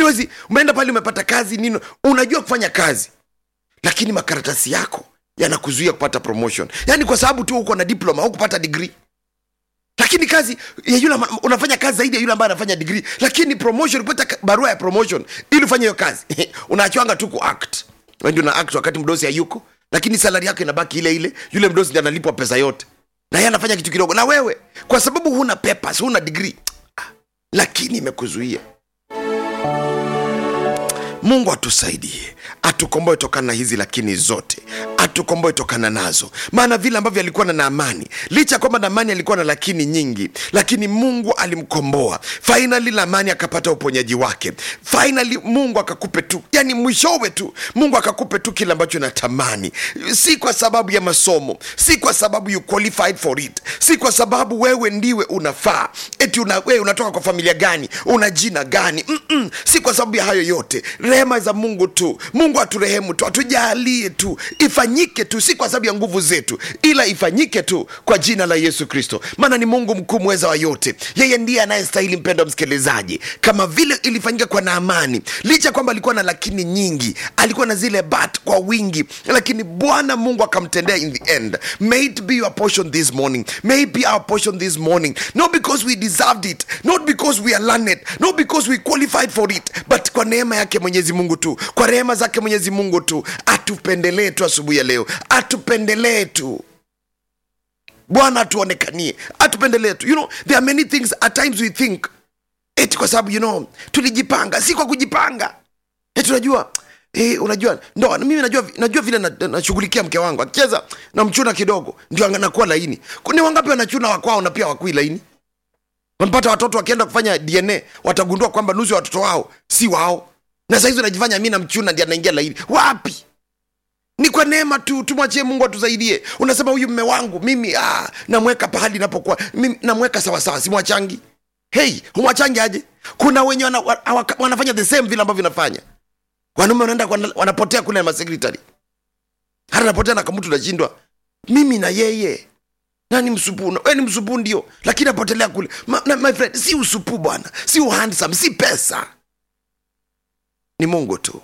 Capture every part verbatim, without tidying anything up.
Hatuwezi, umeenda pale umepata kazi nini, unajua kufanya kazi, lakini makaratasi yako yanakuzuia kupata promotion. Yaani kwa sababu tu uko na diploma au kupata degree. Lakini kazi ya yule unafanya kazi zaidi ya yule ambaye anafanya degree, lakini promotion, kupata barua ya promotion ili ufanye hiyo kazi unaachwanga tu ku act. Wewe ndio una act wakati mdosi hayuko, lakini salary yako inabaki ile ile. Yule mdosi ndiye analipwa pesa yote, na yeye anafanya kitu kidogo. Na wewe kwa sababu huna papers, huna degree, lakini imekuzuia. Mungu atusaidie, atukomboe tokana na hizi lakini zote, atukomboe tokana nazo. Maana vile ambavyo alikuwa na Naamani, licha kwamba Naamani alikuwa na lakini nyingi, lakini Mungu alimkomboa. Finally Naamani akapata uponyaji wake. Finally Mungu akakupe tu, yani mwishowe tu Mungu akakupe tu kile ambacho unatamani. Si kwa sababu ya masomo, si kwa sababu you qualified for it, si kwa sababu wewe ndiwe unafaa, eti una, wewe unatoka kwa familia gani, una jina gani. Mm-mm. Si kwa sababu ya hayo yote. Rehema za Mungu tu. Mungu aturehemu tu, atujalie tu, ifanyike tu, si kwa sababu ya nguvu zetu, ila ifanyike tu kwa jina la Yesu Kristo. Maana ni Mungu mkuu mweza wa yote. Yeye ndiye anayestahili, mpendwa msikilizaji. Kama vile ilifanyika kwa Naamani, licha kwamba alikuwa na lakini nyingi, alikuwa na zile but kwa wingi, lakini Bwana Mungu akamtendea in the end. May it be your portion this morning. May it be our portion this morning. Not because we deserved it, not because we are learned, not because we qualified for it, but kwa neema yake Mwenyezi Mungu tu, kwa rehema zake Mwenyezi Mungu tu. Atupendelee tu asubuhi ya leo, atupendelee tu. Bwana atuonekanie, atupendelee tu. You know, there are many things at times we think eti kwa sababu you know tulijipanga. Si kwa kujipanga. Eti unajua eh, unajua ndo mimi najua najua vile nashughulikia na mke wangu, akicheza na mchuna kidogo ndio anakuwa laini. Kuna wangapi wanachuna wakwao na pia wakui laini? Wanapata watoto wakienda kufanya D N A watagundua kwamba nusu ya watoto wao si wao. Na sasa hizo najifanya mimi na mchuna ndiye anaingia laini. Wapi? Ni kwa neema tu, tumwachie Mungu atusaidie. Unasema huyu mume wangu mimi ah namweka pahali ninapokuwa, mimi namweka sawa sawa, simwachangi. Hey, humwachangi aje? Kuna wenye wana, wana, wanafanya the same vile ambavyo vinafanya. Wanaume wanaenda wanapotea kule na secretary. Hata anapotea na kama mtu anashindwa. Mimi na yeye nani msupu? Wewe ni msupu ndio, lakini apotelea kule. Ma, na, my friend, si usupu bwana, si handsome, si pesa. Ni Mungu tu.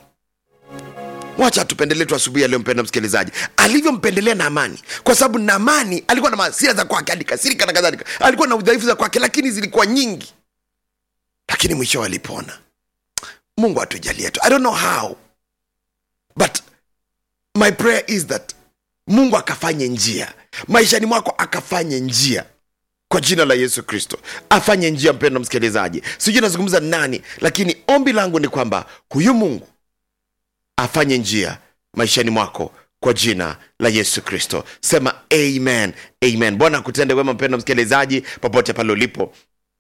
Wacha tupendelee tu asubuhi leo, mpendwa msikilizaji. Alivyompendelea Naamani, kwa sababu Naamani alikuwa na hasira za kwake, alikasirika na kadhalika. Alikuwa na udhaifu za kwake, lakini zilikuwa nyingi. Lakini mwisho alipona. Mungu atujalie tu. I don't know how, but my prayer is that Mungu akafanye njia maishani mwako, akafanye njia kwa jina la Yesu Kristo. Afanye njia, mpendwa msikilizaji. Sijui nazungumza nani, lakini ombi langu ni kwamba huyu Mungu afanye njia maishani mwako kwa jina la Yesu Kristo. Sema amen, amen. Bwana akutende wema, mpendwa msikilizaji, popote pale ulipo,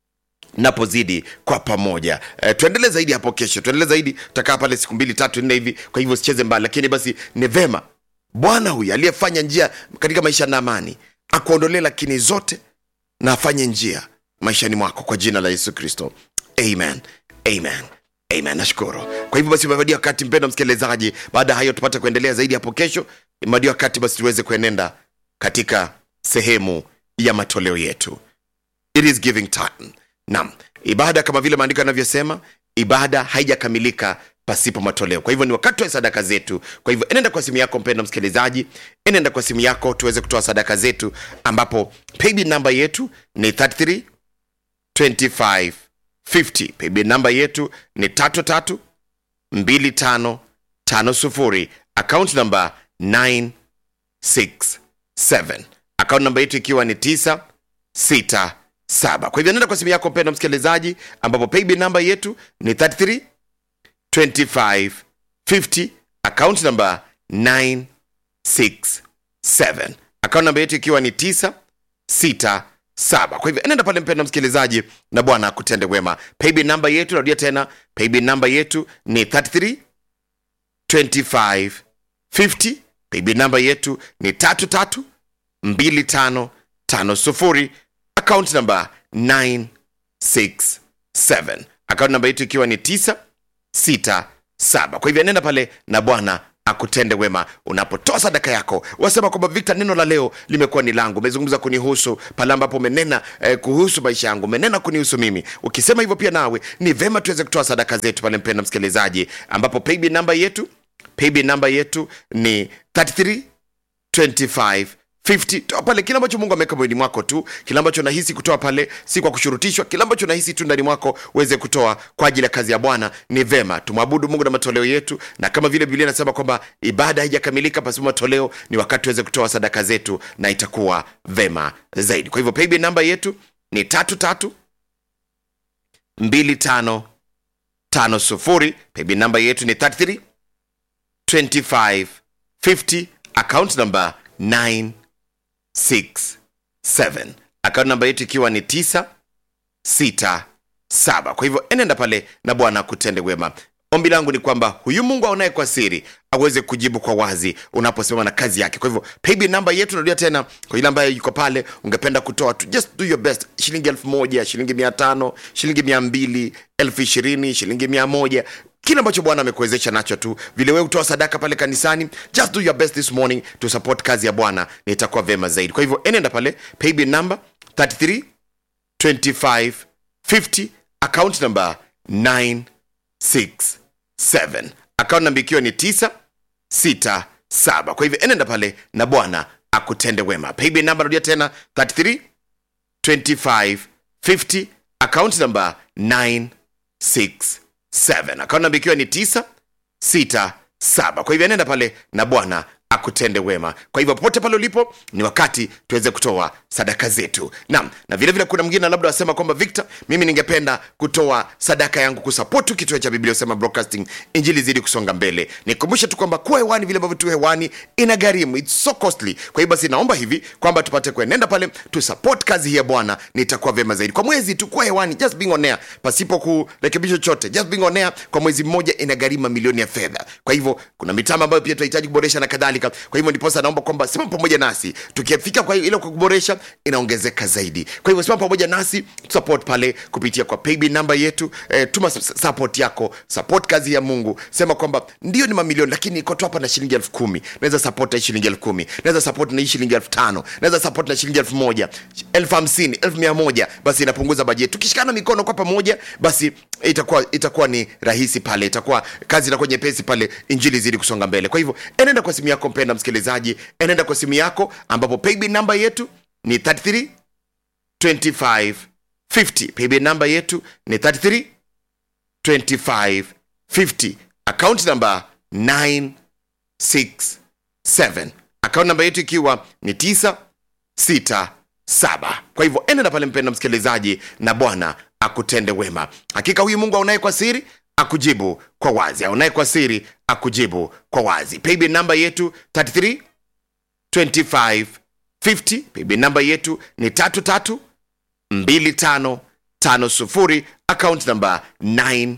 napozidi kwa pamoja. E, tuendelee zaidi hapo kesho. Tuendelee zaidi, tutakaa pale siku mbili tatu nne hivi, kwa hivyo sicheze mbali. Lakini basi ni vema Bwana huyu aliyefanya njia katika maisha na Naamani akuondolee lakini zote, na afanye njia maishani mwako kwa jina la Yesu Kristo. Amen, amen, amen. Nashukuru. Kwa hivyo basi umewadia wakati, mpendwa msikilizaji, baada hayo tupate kuendelea zaidi hapo kesho. Umewadia wakati basi tuweze kuenenda katika sehemu ya matoleo yetu. It is giving time. Naam, ibada kama vile maandiko yanavyosema, ibada haijakamilika pasipo matoleo. Kwa hivyo ni wakati wa sadaka zetu. Kwa hivyo enenda kwa simu yako, mpendwa msikilizaji, enenda kwa simu yako tuweze kutoa sadaka zetu, ambapo paybill number yetu ni three three two five five zero. Paybill number yetu ni tatu tatu mbili tano tano sufuri. Account number nine six seven. Account number yetu ikiwa ni tisa sita saba. Kwa hivyo nenda kwa simu yako, mpendwa msikilizaji, ambapo paybill number yetu ni three three two five five zero. Account number nine six seven. Account number yetu ikiwa ni tisa sita saba. Kwa hivyo nenda pale, mpendwa msikilizaji, na Bwana akutende wema. Paybill number yetu, narudia tena, paybill number yetu ni three three two five five zero. Paybill number yetu ni tatu tatu mbili tano tano sufuri. Account number nine six seven. Account number yetu ikiwa ni tisa sita saba. Kwa hivyo nenda pale na Bwana akutende wema unapotoa sadaka yako. Wasema kwamba Victor, neno la leo limekuwa ni langu, umezungumza kunihusu pale ambapo umenena eh, kuhusu maisha yangu, umenena kunihusu mimi. Ukisema hivyo pia nawe ni vema tuweze kutoa sadaka zetu pale, mpendwa msikilizaji, ambapo paybill namba yetu paybill namba yetu ni thirty three twenty-five fifty. Toa pale kila ambacho Mungu ameweka moyoni mwako tu, kila ambacho unahisi kutoa pale, si kwa kushurutishwa, kila ambacho unahisi tu ndani mwako uweze kutoa kwa ajili ya kazi ya Bwana. Ni vema tumwabudu Mungu na matoleo yetu, na kama vile Biblia inasema kwamba ibada haijakamilika pasipo matoleo, ni wakati tuweze kutoa sadaka zetu na itakuwa vema zaidi. Kwa hivyo paybill namba yetu ni tatu tatu mbili tano tano sufuri. Paybill namba yetu ni thirty three twenty-five fifty, account number nine six seven, account number yetu ikiwa ni tisa sita saba. Kwa hivyo enenda pale na Bwana kutende wema. Ombi langu ni kwamba huyu Mungu aonaye kwa siri aweze kujibu kwa wazi unaposimama na kazi yake. Kwa hivyo paybill namba yetu, narudia tena kwa yule ambaye yuko pale ungependa kutoa tu, just do your best. Shilingi elfu moja, shilingi mia tano, shilingi mia mbili, elfu ishirini, shilingi mia moja, kile ambacho Bwana amekuwezesha nacho tu. Vile wewe utoa sadaka pale kanisani, just do your best this morning to support kazi ya Bwana, na itakuwa vema zaidi. Kwa hivyo enenda pale paybill number thirty three twenty-five fifty, account number nine six seven, account number ikiwa ni tisa sita saba. Kwa hivyo enenda pale na Bwana akutende wema. Paybill number rudia tena thirty three twenty-five fifty, account number nine six seven, account number ikiwa ni tisa sita saba. Kwa hivyo enenda pale na Bwana akutende wema. Kwa hivyo popote pale ulipo, ni wakati tuweze kutoa sadaka zetu. Naam, na vile vile kuna mwingine labda wasema kwamba Victor, mimi ningependa kutoa sadaka yangu kusupport kituo cha Biblia Usema Broadcasting, injili zidi kusonga mbele. Nikukumbusha tu kwamba kuwa hewani vile ambavyo tu hewani inagharimu, it's so costly. Kwa hivyo basi naomba hivi kwamba tupate kuenenda pale tu support kazi hii ya Bwana, nitakuwa vema zaidi. Kwa mwezi tu kuwa hewani, just being on air, pasipo kurekebisha chochote, just being on air kwa mwezi mmoja inagharimu milioni ya fedha. Kwa hivyo kuna mitambo ambayo pia tunahitaji kuboresha na kadhalika. Kwa hivyo ndiposa naomba kwamba simama pamoja nasi, tukifika kwa ile kuboresha inaongezeka zaidi. Kwa hivyo simama pamoja nasi, support pale kupitia kwa paybill number yetu. E, tuma support yako, support kazi ya Mungu. Sema kwamba ndio ni mamilioni, lakini iko tu hapa na shilingi elfu kumi. Naweza support na shilingi elfu kumi, naweza support na shilingi elfu tano, naweza support na shilingi elfu moja, elfu hamsini, elfu mia moja. Basi inapunguza bajeti. Tukishikana mikono kwa pamoja, basi itakuwa itakuwa ni rahisi pale, itakuwa kazi inakuwa nyepesi pale, injili zidi kusonga mbele. Kwa hivyo enenda kwa simu yako mpenda msikilizaji, enenda kwa simu yako ambapo paybill number yetu ni thirty three twenty-five fifty. Paybill number yetu ni thirty three twenty-five fifty, account number nine six seven, account number yetu ikiwa ni tisa sita saba. Kwa hivyo enenda pale mpenda msikilizaji na Bwana akutende wema. Hakika huyu Mungu aonaye kwa siri akujibu kwa wazi, aonaye kwa siri akujibu kwa wazi. Paybill number yetu thirty three twenty-five fifty, paybill number yetu ni tatu tatu mbili tano tano sufuri, account number nine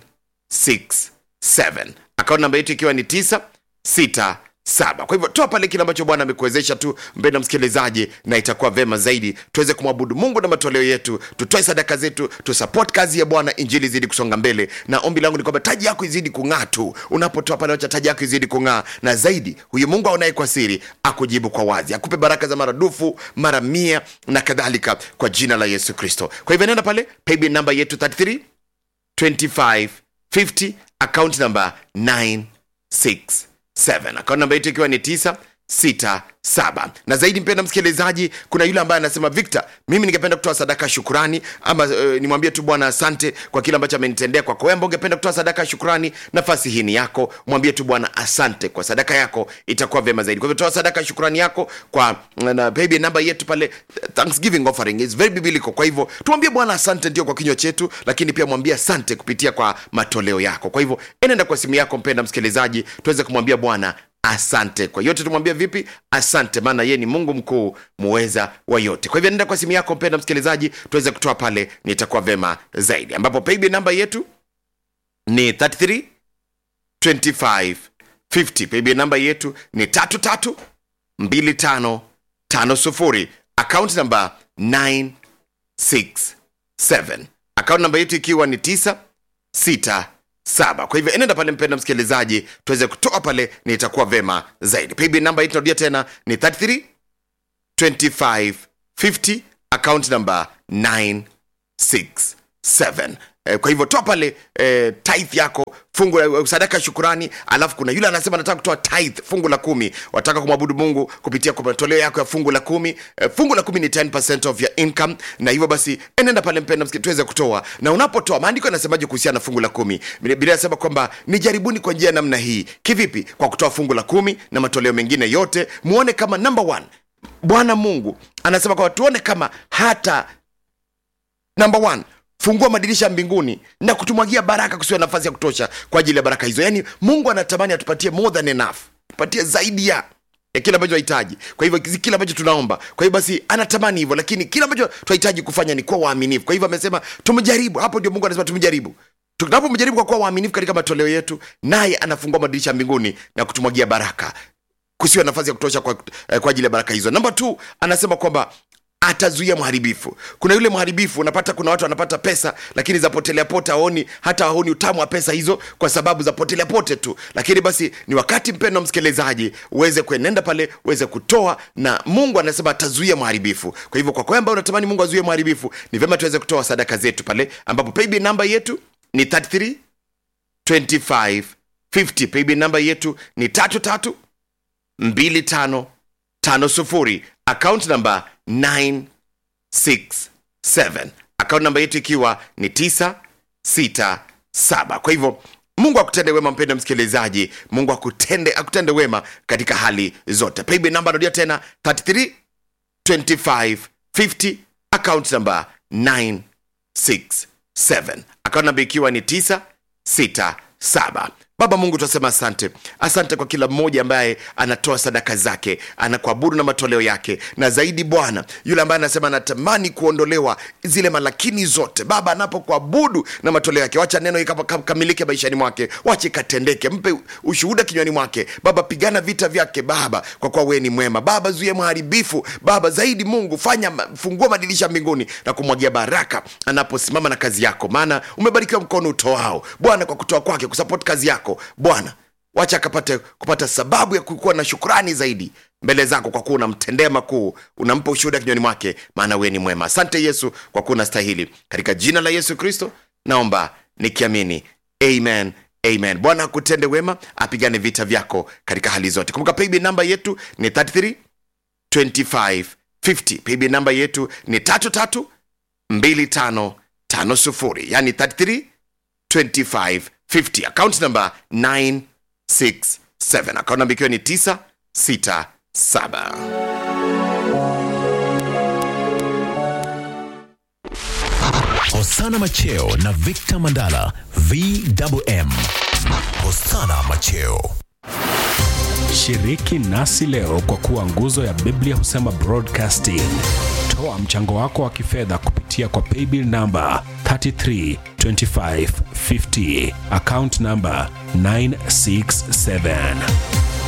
six seven, account number yetu ikiwa ni tisa sita saba. Kwa hivyo toa pale kile ambacho Bwana amekuwezesha tu mpendwa msikilizaji, na itakuwa vema zaidi tuweze kumwabudu Mungu na matoleo yetu, tutoe sadaka zetu, tu support kazi ya Bwana, injili zidi kusonga mbele. Na ombi langu ni kwamba taji yako izidi kung'aa tu unapotoa pale, acha taji yako izidi kung'aa, na zaidi huyu Mungu aonaye kwa siri akujibu kwa wazi, akupe baraka za maradufu mara mia na kadhalika kwa jina la Yesu Kristo. Kwa hivyo nenda pale paybill number yetu thirty three twenty-five fifty, account number nine six seven, account number yetu ikiwa ni tisa sita saba. Na zaidi mpenda msikilizaji, kuna yule ambaye anasema Victor, mimi ningependa kutoa sadaka shukrani, ama uh, nimwambie tu Bwana asante kwa kile ambacho amenitendea. Kwa kwa wewe ambao ungependa kutoa sadaka shukrani, nafasi hii ni yako, mwambie tu Bwana asante kwa sadaka yako, itakuwa vema zaidi. Kwa hivyo toa sadaka shukrani yako kwa na baby number yetu pale, Thanksgiving offering is very biblical. Kwa hivyo tumwambie Bwana asante ndio kwa kinywa chetu, lakini pia mwambie asante kupitia kwa matoleo yako. Kwa hivyo enenda kwa simu yako mpenda msikilizaji, tuweze kumwambia Bwana asante kwa yote. Tumwambia vipi? Asante, maana yeye ni Mungu mkuu muweza wa yote. Kwa hivyo nenda kwa simu yako mpenda msikilizaji, tuweze kutoa pale, nitakuwa vema zaidi, ambapo paybill number yetu ni thirty three twenty-five fifty. Paybill number yetu ni tatu tatu mbili tano tano sufuri, account number nine six seven, account number yetu ikiwa ni tisa sita saba. Kwa hivyo enenda pale mpenda msikilizaji, tuweze kutoa pale, ni itakuwa vema zaidi. Paybill number yetu narudia tena ni thirty-three twenty-five fifty, account number nine six seven. Eh, kwa hivyo toa pale eh, tithe yako, fungu la sadaka shukrani. Alafu kuna yule anasema nataka kutoa tithe, fungu la kumi, wataka kumwabudu Mungu kupitia kwa matoleo yako ya fungu la kumi. Eh, fungu la kumi ni ten percent of your income, na hivyo basi enenda pale mpenda msikilizaji tuweze kutoa. Na unapotoa, maandiko yanasemaje kuhusiana na fungu la kumi? Biblia inasema kwamba nijaribuni kwa njia namna hii. Kivipi? Kwa kutoa fungu la kumi na matoleo mengine yote, muone kama number one Bwana Mungu anasema kwa tuone kama hata number one fungua madirisha mbinguni na kutumwagia baraka kusiwa nafasi ya kutosha kwa ajili ya baraka hizo. Yani Mungu anatamani atupatie more than enough, tupatie zaidi ya ya kila ambacho tunahitaji. Kwa hivyo kila ambacho tunaomba, kwa hivyo basi anatamani hivyo, lakini kila ambacho tunahitaji kufanya ni kuwa waaminifu. Kwa hivyo amesema tumjaribu. Hapo ndio Mungu anasema tumjaribu. Tunapomjaribu kwa kuwa waaminifu katika matoleo yetu, naye anafungua madirisha mbinguni na kutumwagia baraka kusiwa nafasi ya kutosha kwa, kwa ajili ya baraka hizo. Number two, anasema kwamba atazuia mharibifu. Kuna yule mharibifu, unapata kuna watu wanapata pesa lakini zapotelea pote, haoni hata haoni utamu wa pesa hizo kwa sababu zapotelea pote tu. Lakini basi ni wakati mpendwa msikilizaji uweze kuenenda pale, uweze kutoa, na Mungu anasema atazuia mharibifu. Kwa hivyo kwa kwamba unatamani Mungu azuie mharibifu, ni vyema tuweze kutoa sadaka zetu pale, ambapo paybill number yetu ni thirty-three twenty-five fifty. Paybill number yetu ni tatu tatu mbili tano tano sufuri, account number nine six seven, account number yetu ikiwa ni tisa sita saba. Kwa hivyo Mungu akutende wema mpendwa msikilizaji, Mungu akutende akutende wema katika hali zote. Paybill number narudia tena thirty-three twenty-five fifty, account number nine six seven, account number ikiwa ni tisa sita saba. Baba Mungu tunasema asante. Asante kwa kila mmoja ambaye anatoa sadaka zake, anakuabudu na matoleo yake. Na zaidi Bwana, yule ambaye anasema anatamani kuondolewa zile malakini zote, Baba anapokuabudu na matoleo yake, wacha neno ikamilike maishani mwake, wacha ikatendeke, mpe ushuhuda kinywani mwake. Baba pigana vita vyake Baba, kwa kuwa wewe ni mwema. Baba zuia mharibifu Baba, zaidi Mungu fanya fungua madirisha mbinguni na kumwagia baraka anaposimama na kazi yako, maana umebarikiwa mkono utoao Bwana, kwa kutoa kwake kusupport kazi yako Bwana. Wacha akapate kupata sababu ya kuwa na shukrani zaidi mbele zako, kwa kuwa unamtendea makuu, unampa ushuhuda kinywani mwake, maana wewe ni mwema. Asante Yesu kwa kuwa unastahili. Katika jina la Yesu Kristo naomba nikiamini, amen, amen. Bwana akutende wema, apigane vita vyako katika hali zote. Kumbuka paybill number yetu ni thirty-three twenty-five fifty. Paybill number yetu ni tatu tatu mbili tano tano sufuri, yani thirty-three twenty-five fifty, account number nine six seven, account number ikiwa ni tisa sita saba. Hosana Macheo na Victor Mandala, V W M. Hosana Macheo. Shiriki nasi leo kwa kuwa nguzo ya Biblia Husema Broadcasting. Toa mchango wako wa kifedha kupitia kwa paybill number thirty-three twenty-five fifty, account number nine six seven.